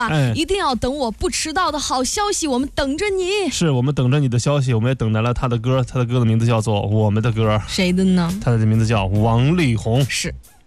一定要等我不迟到的好消息，我们等着你。 是我们等着你的消息，我们也等来了他的歌，他的歌的名字叫做《我们的歌》。 谁的呢？ 他的名字叫王力宏。 是。